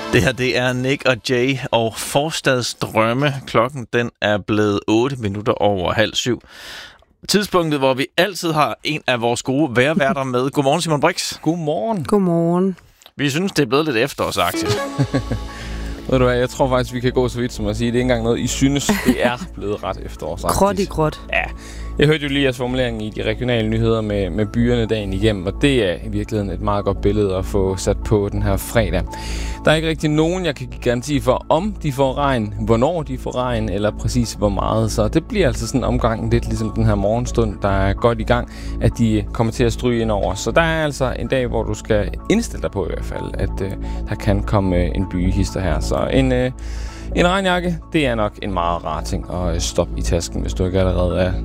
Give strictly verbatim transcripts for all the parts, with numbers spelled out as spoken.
Det her, det er Nick og Jay og Forstadsdrømme. Klokken, den er blevet otte minutter over halv syv. Tidspunktet, hvor vi altid har en af vores gode vejrværter med. Godmorgen, Simon Brix. Godmorgen. Godmorgen. Vi synes, det er blevet lidt efterårsagtigt. Ved du hvad, jeg tror faktisk, vi kan gå så vidt som at sige, det er ikke engang noget, I synes, det er blevet ret efterårsagtigt. Gråt i gråt. Ja, jeg hørte jo lige jeres formulering i de regionale nyheder med, med byerne dagen igennem, og det er i virkeligheden et meget godt billede at få sat på den her fredag. Der er ikke rigtig nogen, jeg kan give garanti for, om de får regn, hvornår de får regn, eller præcis hvor meget. Så det bliver altså sådan en omgang lidt ligesom den her morgenstund, der er godt i gang, at de kommer til at stryge ind over. Så der er altså en dag, hvor du skal indstille dig på i hvert fald, at øh, der kan komme øh, en byhister her. Så en... Øh, En regnjakke, det er nok en meget rar ting at stoppe i tasken, hvis du ikke allerede er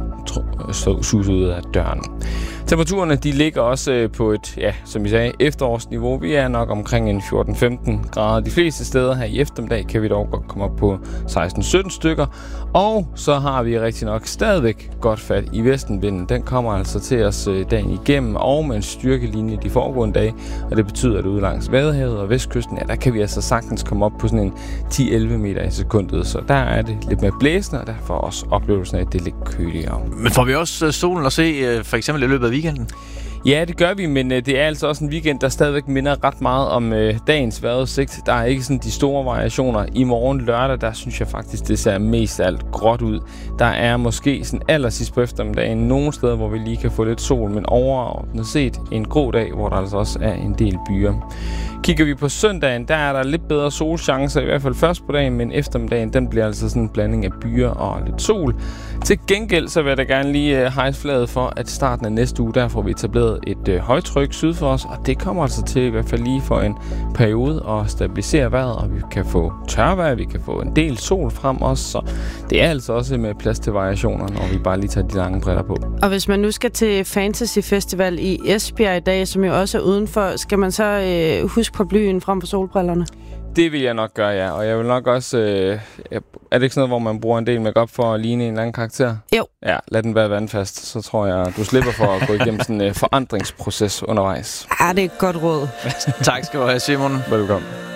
suset ud af døren. Temperaturerne, de ligger også på et, ja, som I sagde, efterårsniveau. Vi er nok omkring en fjorten femten grader. De fleste steder her i eftermiddag kan vi dog godt komme op på seksten sytten stykker. Og så har vi rigtig nok stadigvæk godt fat i vestenvinden. Den kommer altså til os dagen igennem og med en styrkelinje de foregående dage. Og det betyder, at ude langs Vadehavet og Vestkysten, ja, der kan vi altså sagtens komme op på sådan en ti til elleve meter i sekundet. Så der er det lidt mere blæsende, og derfor også oplevelsen af, at det er lidt køligere. Men får vi også solen at se, for eksempel i løbet af weekenden? Ja, det gør vi, men øh, det er altså også en weekend, der stadigvæk minder ret meget om øh, dagens vejrudsigt. Der er ikke sådan de store variationer. I morgen lørdag, der synes jeg faktisk, det ser mest af alt gråt ud. Der er måske sådan allersidst på eftermiddagen nogle steder, hvor vi lige kan få lidt sol, men overordnet set en grå dag, hvor der altså også er en del byer. Kigger vi på søndagen, der er der lidt bedre solchancer, i hvert fald først på dagen, men eftermiddagen, den bliver altså sådan en blanding af byer og lidt sol. Til gengæld, så vil jeg da gerne lige øh, hejse flaget for, at starten af næste uge, der får vi etableret et øh, højtryk syd for os, og det kommer altså til i hvert fald lige for en periode at stabilisere vejret, og vi kan få tørvejr, vi kan få en del sol frem også, så det er altså også med plads til variationer, når vi bare lige tager de lange briller på. Og hvis man nu skal til Fantasy Festival i Esbjerg i dag, som jo også er udenfor, skal man så øh, huske på blyen frem for solbrillerne? Det vil jeg nok gøre, ja. Og jeg vil nok også... Øh, er det ikke sådan noget, hvor man bruger en del makeup for at ligne en eller anden karakter? Jo. Ja, lad den være vandfast. Så tror jeg, du slipper for at gå igennem sådan en øh, forandringsproces undervejs. Ja, det er et godt råd. Tak skal du have, Simon. Velkommen.